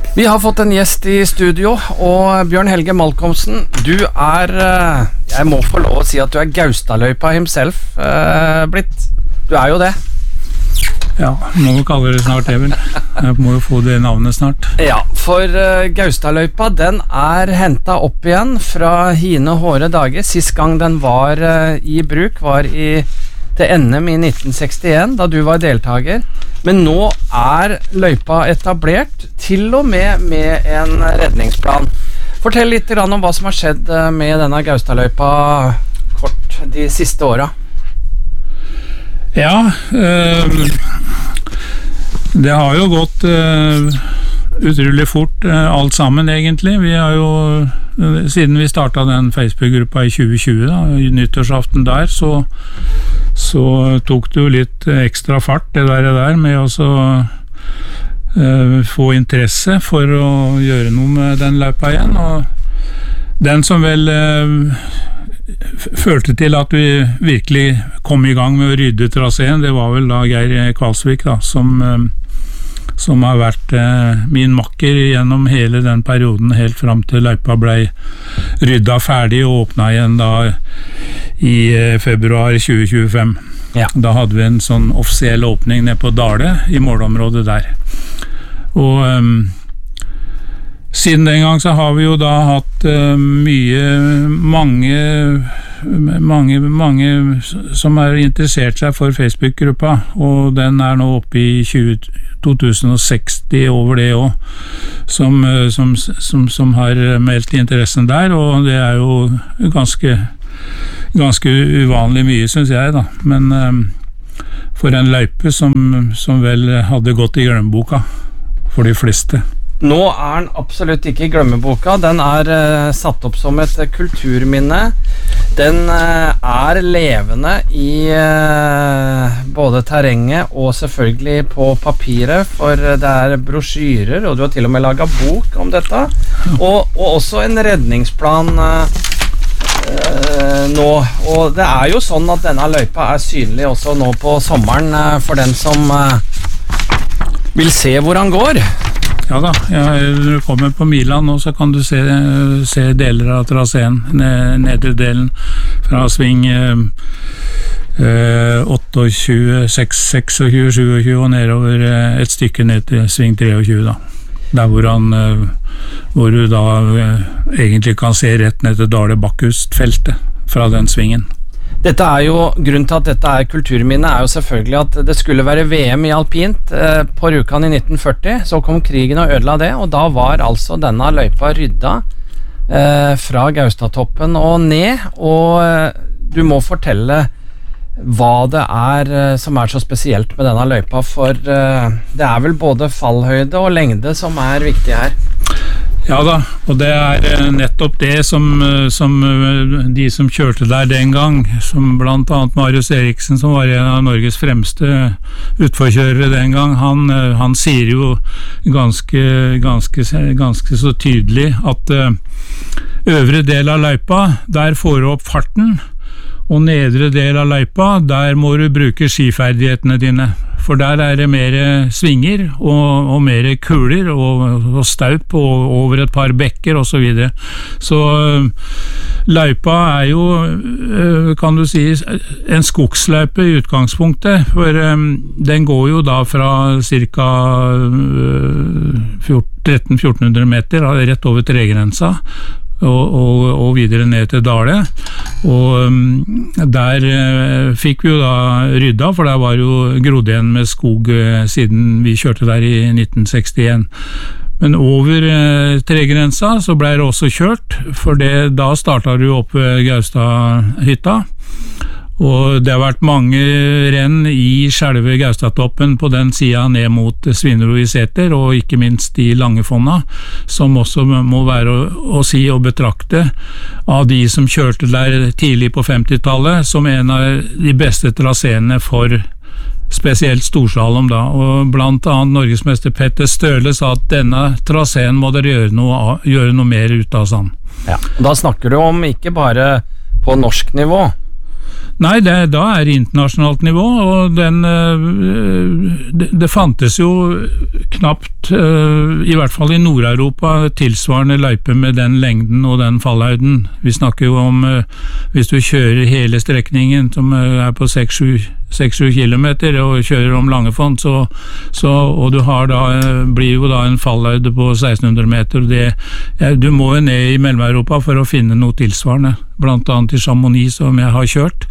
Vi har fått en gjest i studio, og Bjørn Helge Malcolmsen, du jeg må få lov å si at du Gaustadløypa himself blitt. Du jo det. Ja, må jo kalle det snart det vel. Jeg må jo få det navnet snart. Ja, for Gaustadløypa, den hentet opp igjen fra hine hårde dager. Sist gang den var i bruk var til NM i 1961, da du var deltager. Men nå løypa etablert, til og med en redningsplan. Fortell litt om hva som har skjedd med denne Gaustadløypa kort de siste årene. Ja, det har jo gått utrolig fort alt sammen egentlig. Vi har jo, siden vi startet den Facebook-gruppa i 2020 da, i nyttårsaften der, så tok det jo litt ekstra fart det der med å få interesse for å gjøre noe med den løypa igjen, og den som vel følte til at vi virkelig kom i gang med å rydde traseen, det var vel da Geir Kvalsvik da, som har vært min makker gjennom hele den perioden helt fram til løypa ble rydda ferdig og åpnet igjen da i februar 2025. Ja. Da hadde vi en sånn offisiell åpning nede på Dale i målområdet der. Og siden den gang så har vi jo da hatt mange som har interessert seg for Facebook-gruppa, og den nå oppe i 2060 over det også, som har meldt interessen der, og det jo ganske uvanlig mye, synes jeg da, men for en løype som vel hadde gått i glemmeboka for de fleste. Nå den absolutt ikke i glemmeboka. Den satt opp som et kulturminne. Den levende i både terrenget og selvfølgelig på papiret, for det brosjyrer, og du har til og med laget bok om dette, og også en redningsplan nå, og det jo sånn at denne løypa synlig også nå på sommeren for den som vil se hvor han går. Ja da, når du kommer på Milan nå, så kan du se deler av traseen, nedre delen fra sving 28, 26, 27 og nedover et stykke ned til sving 23 da. Der hvor du da egentlig kan se rett ned til Dale Bakkhustfeltet fra den svingen. Dette grunnen til at dette kulturminne jo selvfølgelig at det skulle være VM i alpint på Rjukan i 1940, så kom krigen og ødela det, og da var altså denne løypa rydda fra Gaustatoppen og ned, og du må fortelle hva det som så spesielt med denne løypa, for det vel både fallhøyde og lengde som viktig her. Ja da, og det nettopp det som de som kjørte der den gang, som blant annet Marius Eriksen, som var en av Norges fremste utforkjørere den gang, han sier jo ganske så tydelig at øvre del av løypa, der får du opp farten, og nedre del av løypa, der må du bruke skiferdighetene dine, for der det mer svinger og mer kuler og staup og over et par bekker og så videre. Så løypa jo, kan du si, en skogsløype i utgangspunktet, for den går jo da fra ca. 1300-1400 meter, rett over tregrensa, og videre ned til Dale, og der fikk vi jo da rydda, for der var jo grodd igjen med skog siden vi kjørte der i 1961. Men over tregrensa så ble det også kjørt, for da startet du opp Gaustadhytta, og det har vært mange renn i selve Gaustatoppen på den siden ned mot Svinero i Sæter, og ikke minst i Langefonna, som også må være å si og betrakte av de som kjørte der tidlig på 50-tallet, som en av de beste traseene for spesielt storslalom da, og blant annet Norgesmester Petter Støle sa at denne traseen må dere gjøre noe mer ut av sånn. Ja, da snakker du om ikke bare på norsk nivå. Nei, da er det internasjonalt nivå, og det fantes jo knapt, i hvert fall i Nord-Europa, tilsvarende løype med den lengden og den fallhøyden. Vi snakker jo om, hvis du kjører hele strekningen, som er på 6-7 kilometer, og kjører om Langefont, og du har da, blir jo da en fallhøyde på 1600 meter. Du må jo ned i Mellom-Europa for å finne noe tilsvarende, blant annet i Chamonix, som jeg har kjørt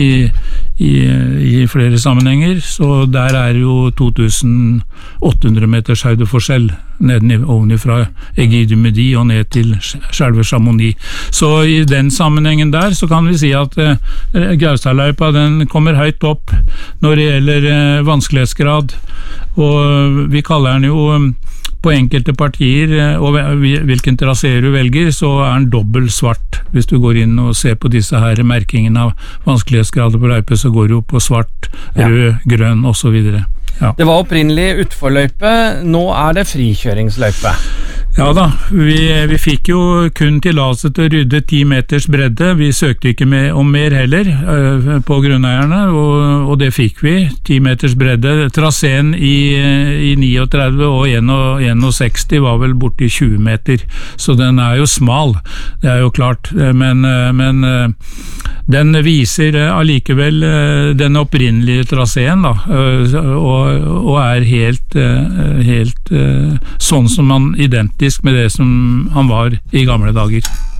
i flere sammenhenger, så der er jo 2800 meters høydeforskjell ovenifra Aiguille du Midi og ned til selve Chamonix. Så i den sammenhengen der så kan vi si at Gaustadløypa den kommer høyt opp når det gjelder vanskelighetsgrad, og vi kaller den jo på enkelte partier, og hvilken trasé du velger, så er den dobbelt svart. Hvis du går inn og ser på disse her merkingene av vanskelighetsgrader på løype, så går det jo på svart, rød, grønn og så videre. Ja. Det var opprinnelig utforløype, nå er det frikjøringsløype. Ja da, vi fikk jo kun tillatelse til å rydde 10 meters bredde, vi søkte ikke om mer heller på grunneierne, og det fikk vi, 10 meters bredde. Traseen i 39 og 61 var vel borti 20 meter, så den er jo smal, det er jo klart, men den viser allikevel den opprinnelige traseen da, og er helt sånn som man identisk med det som han var i gamle dager.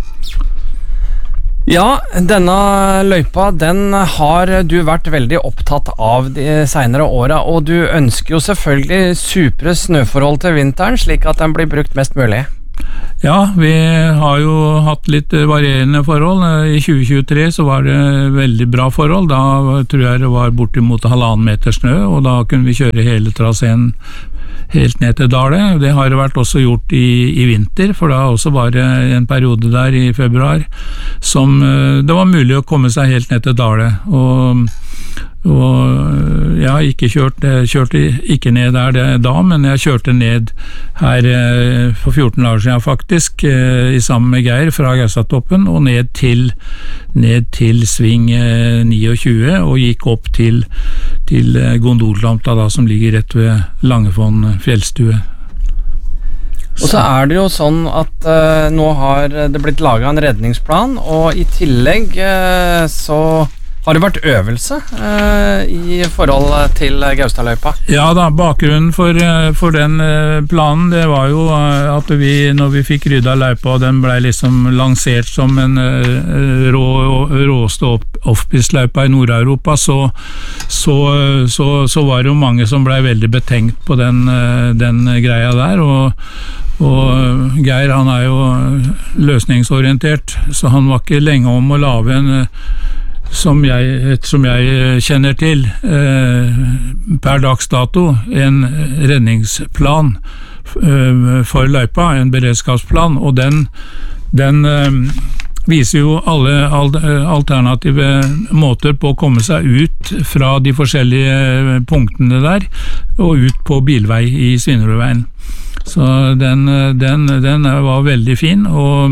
Ja, denne løypa, den har du vært veldig opptatt av de senere årene, og du ønsker jo selvfølgelig supre snøforhold til vinteren, slik at den blir brukt mest mulig. Ja, vi har jo hatt litt varierende forhold. I 2023 så var det veldig bra forhold. Da tror jeg det var bortimot 1,5 meter snø, og da kunne vi kjøre hele traseen helt ned til Dale. Det har det vært også gjort i vinter, for da også var det en periode der i februar som det var mulig å komme seg helt ned til Dale. Og jeg har ikke kjørte ikke ned der da, men jeg kjørte ned her for 14 dager siden faktisk, sammen med Geir fra Gaustadtoppen, og ned til sving 29, og gikk opp til Gondollamta da, som ligger rett ved Langefont fjellstue. Og så er det jo sånn at nå har det blitt laget en redningsplan, og i tillegg så har det vært øvelse i forhold til Gaustadløypa? Ja da, bakgrunnen for den planen, det var jo at når vi fikk rydda løypa, og den ble liksom lansert som en råste offpist-løypa i Nord-Europa, så var det jo mange som ble veldig betenkt på den greia der, og Geir han er jo løsningsorientert, så han var ikke lenge om å lage en som jeg kjenner til per dags dato, en redningsplan for løypa, en beredskapsplan, og den viser jo alle alternative måter på å komme seg ut fra de forskjellige punktene der, og ut på bilvei i Svinerudveien. Så den var veldig fin,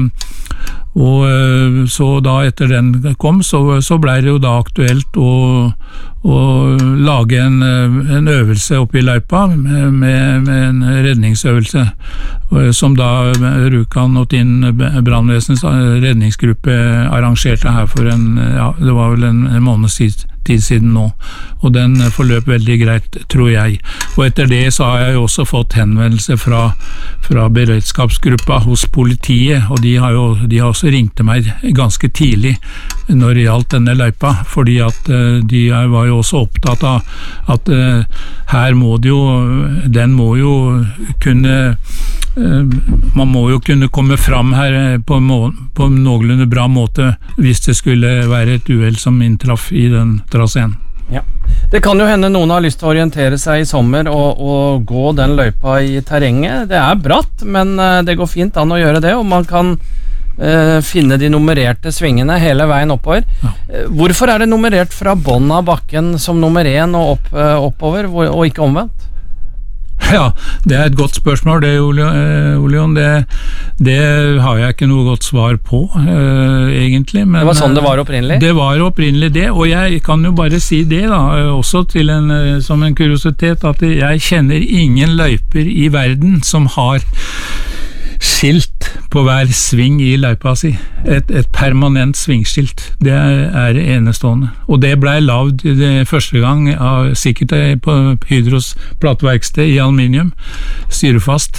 og så da etter den kom, så ble det jo da aktuelt å lage en øvelse oppe i løypa med en redningsøvelse, som da Rjukan og Tinn brannvesens redningsgruppe arrangerte her for det var vel en måneds tid siden nå, og den forløp veldig greit, tror jeg. Og etter det så har jeg jo også fått henvendelse fra beredskapsgruppa hos politiet, og de har også ringt til meg ganske tidlig når det gjaldt denne løypa, fordi at de var jo også opptatt av at her må det jo, den må jo kunne man må jo kunne komme fram her på en noenlunde bra måte hvis det skulle være et uhell som inntraff i den traseen. Ja. Det kan jo hende noen har lyst til å orientere seg i sommer og gå den løypa i terrenget. Det er bratt, men det går fint an å gjøre det, og man kan finne de nummererte svingene hele veien oppover. Ja. Hvorfor er det nummerert fra bånn av bakken som nummer 1 og oppover, og ikke omvendt? Ja, det er et godt spørsmål det, Olion. Det har jeg ikke noe godt svar på, egentlig. Men det var sånn det var opprinnelig? Det var opprinnelig det, og jeg kan jo bare si det da, også som en kuriositet, at jeg kjenner ingen løyper i verden som har skilt på hver sving i løypa si. Et permanent svingskilt. Det er enestående. Og det ble lavd første gang sikkert på Hydros plateverksted i aluminium, styrefast,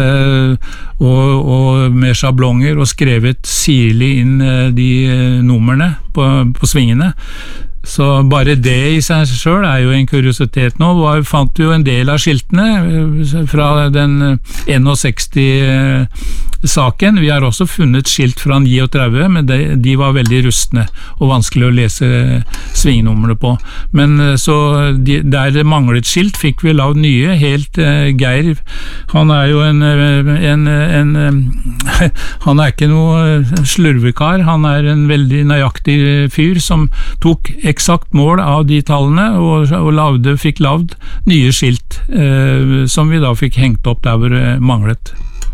og med sjablonger og skrevet sirlig inn de numrene på svingene. Så bare det i seg selv er jo en kuriositet nå. Fant jo en del av skiltene fra den 61-saken. Vi har også funnet skilt fra 39, men de var veldig rustne og vanskelig å lese svingnumrene på. Men så der det manglet skilt, fikk vi lavd nye. Helt Geir, han er jo han er ikke noe slurvekar, han er en veldig nøyaktig fyr som tok eksakt mål av de tallene og fikk lavd nye skilt som vi da fikk hengt opp der hvor det manglet.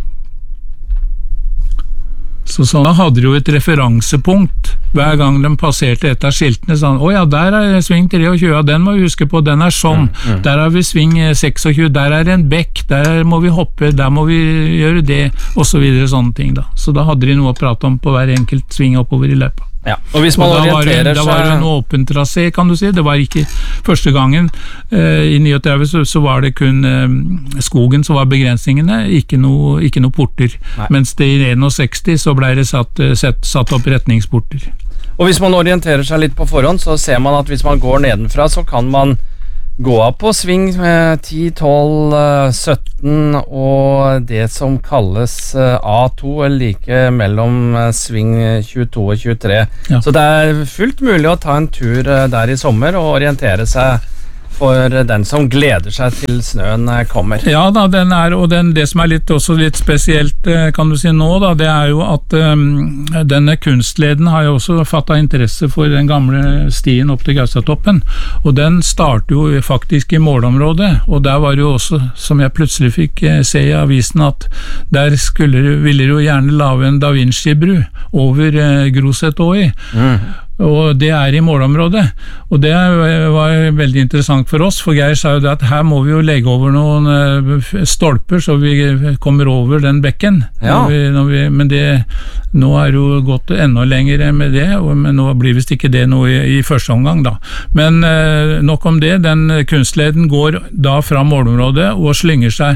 Så da hadde de jo et referansepunkt hver gang de passerte et av skiltene, sånn, ja, der er sving 23, ja, den må vi huske på, den er sånn, der har vi sving 26, der er en bekk, der må vi hoppe, der må vi gjøre det, og så videre, sånne ting da. Så da hadde de noe å prate om på hver enkelt sving oppover i løypa. Ja, og hvis man orienterer seg... Da var det en åpen trasé, kan du si. Det var ikke første gangen i 39 så var det kun skogen som var begrensningene, ikke noe porter. Nei. Mens det i 61 så ble det satt opp retningsporter. Og hvis man orienterer seg litt på forhånd, så ser man at hvis man går nedenfra, så kan man gå av på sving 10, 12, 17 og det som kalles A2, eller like mellom sving 22 og 23. Ja. Så det er fullt mulig å ta en tur der i sommer og orientere seg for den som gleder seg til snøen kommer. Ja da, det som er også litt spesielt, kan du si nå da, det er jo at denne kunstleden har jo også fattet interesse for den gamle stien opp til Gaustatoppen, og den starter jo faktisk i målområdet, og der var det jo også, som jeg plutselig fikk se i avisen, at der ville jo gjerne lave en Da Vinci-bru over Grosetåi. Og det er i målområdet, og det var veldig interessant for oss, for Geir sa jo det at her må vi jo legge over noen stolper så vi kommer over den bekken. Ja. Men nå er det jo gått enda lenger med det, men nå blir visst ikke det noe i første omgang da. Men nok om det, den kunstleden går da fra målområdet og slynger seg,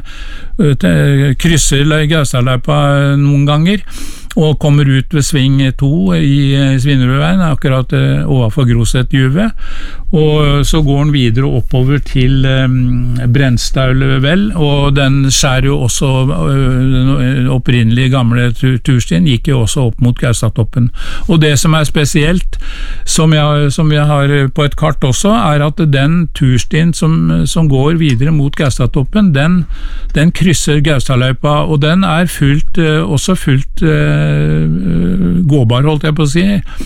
krysser Gaustadløypa noen ganger, og kommer ut ved sving 2 i Svinerudveien, akkurat overfor Grosetjuvet, og så går den videre oppover til Brennstaulvel, og den skjærer jo også den opprinnelige gamle turstien, gikk jo også opp mot Gaustatoppen. Og det som er spesielt, som jeg har på et kart også, er at den turstien som går videre mot Gaustatoppen, den krysser Gaustadløypa, og den er også fullt gåbar, holdt jeg på å si,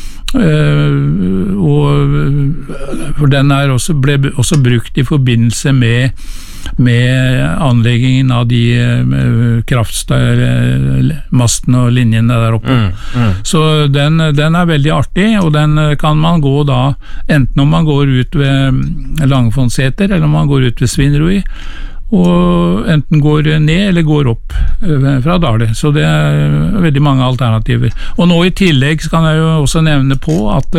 for den ble også brukt i forbindelse med anleggingen av de kraftmastene og linjene der oppe. Så den er veldig artig, og den kan man gå da, enten om man går ut ved Langefonsseter, eller om man går ut ved Svinerud, og enten går ned eller går opp fra Dale, så det er veldig mange alternativer. Og nå i tillegg kan jeg jo også nevne på at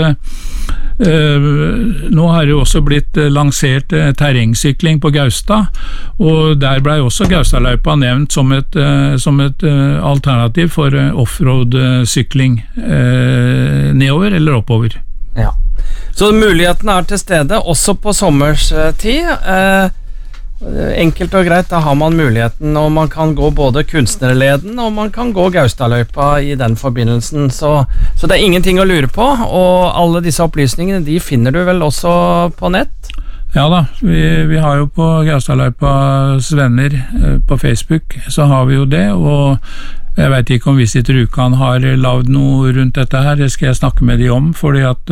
nå har det jo også blitt lansert terrengsykling på Gaustad, og der ble også Gaustadløypa nevnt som et alternativ for offroad-sykling nedover eller oppover. Ja. Så mulighetene er til stede også på sommerstid. Enkelt og greit, da har man muligheten, og man kan gå både kunstnerleden og man kan gå Gaustadløypa i den forbindelsen, så det er ingenting å lure på, og alle disse opplysningene de finner du vel også på nett? Ja da, vi har jo på Gaustadløypas venner på Facebook, så har vi jo det, og jeg vet ikke om Visit Rjukan har lavet noe rundt dette her, det skal jeg snakke med de om, fordi at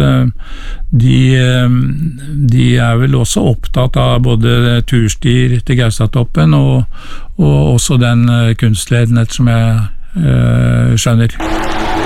de er vel også opptatt av både turstier til Gaustatoppen og også den kunstleden, ettersom jeg skjønner.